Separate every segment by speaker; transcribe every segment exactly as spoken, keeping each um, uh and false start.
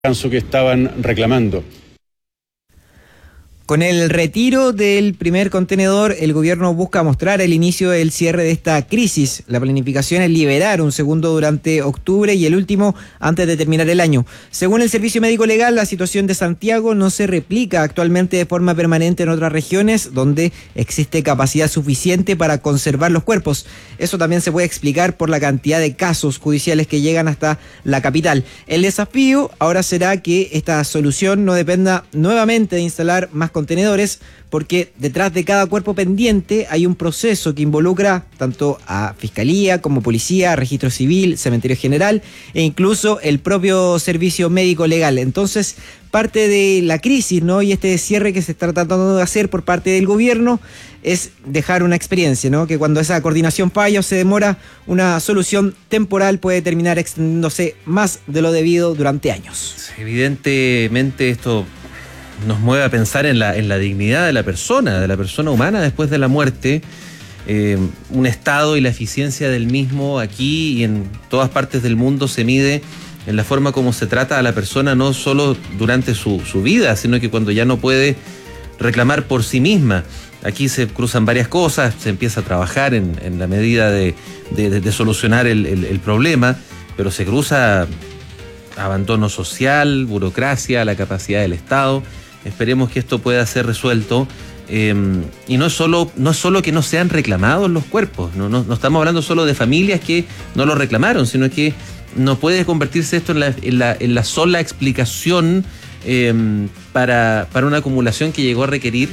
Speaker 1: que estaban reclamando.
Speaker 2: Con el retiro del primer contenedor, el gobierno busca mostrar el inicio del cierre de esta crisis. La planificación es liberar un segundo durante octubre y el último antes de terminar el año. Según el Servicio Médico Legal, la situación de Santiago no se replica actualmente de forma permanente en otras regiones donde existe capacidad suficiente para conservar los cuerpos. Eso también se puede explicar por la cantidad de casos judiciales que llegan hasta la capital. El desafío ahora será que esta solución no dependa nuevamente de instalar más contenedores contenedores, porque detrás de cada cuerpo pendiente hay un proceso que involucra tanto a Fiscalía como Policía, Registro Civil, Cementerio General e incluso el propio Servicio Médico Legal. Entonces, parte de la crisis, ¿no? Y este cierre que se está tratando de hacer por parte del gobierno es dejar una experiencia, ¿no? Que cuando esa coordinación falla o se demora, una solución temporal puede terminar extendiéndose más de lo debido durante años.
Speaker 3: Evidentemente esto nos mueve a pensar en la, en la dignidad de la persona, de la persona humana después de la muerte, eh, un estado y la eficiencia del mismo aquí y en todas partes del mundo se mide en la forma como se trata a la persona, no solo durante su, su vida, sino que cuando ya no puede reclamar por sí misma. Aquí se cruzan varias cosas, se empieza a trabajar en, en la medida de, de, de solucionar el, el, el problema, pero se cruza abandono social, burocracia, la capacidad del Estado. Esperemos que esto pueda ser resuelto eh, y no es solo no es solo que no sean reclamados los cuerpos, no, no, no estamos hablando solo de familias que no lo reclamaron, sino que no puede convertirse esto en la, en la, en la sola explicación eh, para, para una acumulación que llegó a requerir,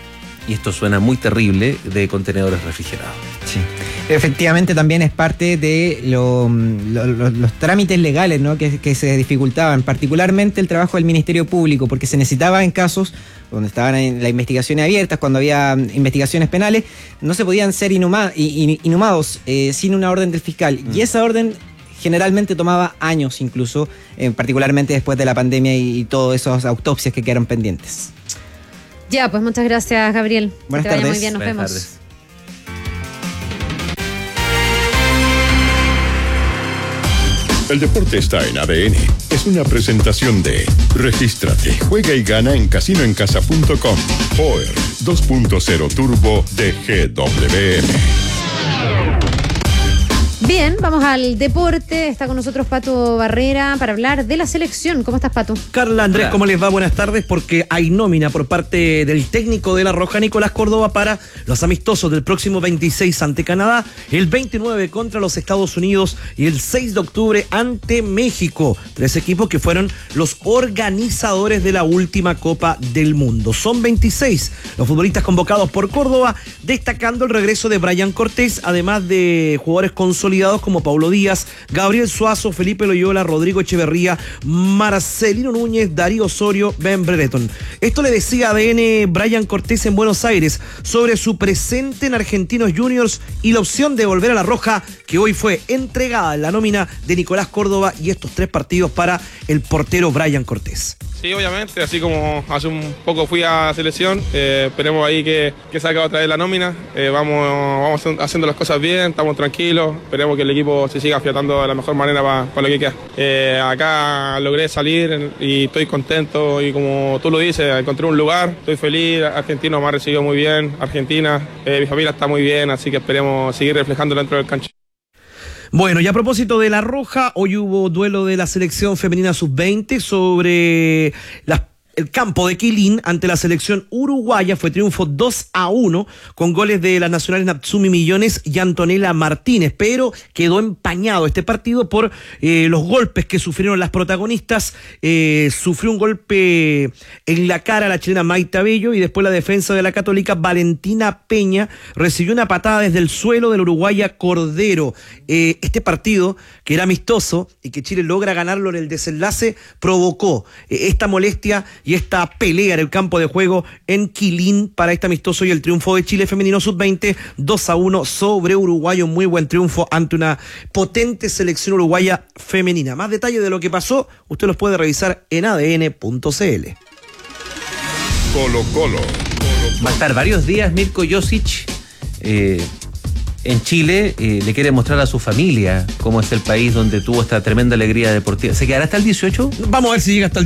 Speaker 3: y esto suena muy terrible, de contenedores refrigerados.
Speaker 2: Sí. Efectivamente también es parte de lo, lo, lo, los trámites legales, ¿no? que, que se dificultaban, particularmente el trabajo del Ministerio Público, porque se necesitaba en casos donde estaban en las investigaciones abiertas, cuando había investigaciones penales, no se podían ser inhuma, in, inhumados eh, sin una orden del fiscal. Mm. Y esa orden generalmente tomaba años incluso, eh, particularmente después de la pandemia y, y todas esas autopsias que quedaron pendientes.
Speaker 4: Ya, pues muchas gracias, Gabriel.
Speaker 2: Buenas
Speaker 4: que
Speaker 2: tardes.
Speaker 4: Vaya muy bien, nos
Speaker 3: Buenas
Speaker 4: vemos.
Speaker 3: Tardes.
Speaker 5: El deporte está en A D N. Es una presentación de Regístrate, juega y gana en casino en casa punto com. Power dos punto cero Turbo de G W M.
Speaker 4: Bien, vamos al deporte. Está con nosotros Pato Barrera para hablar de la selección. ¿Cómo estás, Pato?
Speaker 6: Carla, Andrés,
Speaker 3: Hola.
Speaker 6: ¿Cómo les va? Buenas tardes, porque hay nómina por parte del técnico de La Roja, Nicolás Córdoba, para los amistosos del próximo veintiséis ante Canadá, el veintinueve contra los Estados Unidos y el seis de octubre ante México. Tres equipos que fueron los organizadores de la última Copa del Mundo. Son veintiséis los futbolistas convocados por Córdoba, destacando el regreso de Brian Cortés, además de jugadores consolidados como Paulo Díaz, Gabriel Suazo, Felipe Loyola, Rodrigo Echeverría, Marcelino Núñez, Darío Osorio, Ben Brereton. Esto le decía A D N Brian Cortés en Buenos Aires sobre su presente en Argentinos Juniors y la opción de volver a La Roja, que hoy fue entregada en la nómina de Nicolás Córdoba, y estos tres partidos para el portero Brian Cortés.
Speaker 7: Sí, obviamente, así como hace un poco fui a selección, eh, esperemos ahí que, que salga otra vez la nómina, eh, vamos, vamos haciendo las cosas bien, estamos tranquilos, esperemos que el equipo se siga afiatando de la mejor manera para pa lo que queda. Eh, acá logré salir y estoy contento y como tú lo dices, encontré un lugar, estoy feliz, Argentino me ha recibido muy bien, Argentina, eh, mi familia está muy bien, así que esperemos seguir reflejando dentro del cancha.
Speaker 6: Bueno, y a propósito de La Roja, hoy hubo duelo de la selección femenina sub veinte sobre las el campo de Quilín ante la selección uruguaya. Fue triunfo dos a uno con goles de las nacionales Natsumi Millones y Antonella Martínez, pero quedó empañado este partido por eh, los golpes que sufrieron las protagonistas. Eh, sufrió un golpe en la cara la chilena Maite Bello, y después la defensa de la Católica Valentina Peña recibió una patada desde el suelo de la uruguaya Cordero. Eh, este partido, que era amistoso y que Chile logra ganarlo en el desenlace, provocó eh, esta molestia y esta pelea en el campo de juego en Quilín para este amistoso, y el triunfo de Chile femenino sub veinte dos a uno sobre Uruguay. Un muy buen triunfo ante una potente selección uruguaya femenina. Más detalles de lo que pasó usted los puede revisar en A D N punto C L.
Speaker 5: Colo Colo.
Speaker 3: Va a estar varios días Mirko Josic eh, en Chile eh, le quiere mostrar a su familia cómo es el país donde tuvo esta tremenda alegría deportiva. ¿Se quedará hasta el dieciocho?
Speaker 6: Vamos a ver si llega hasta el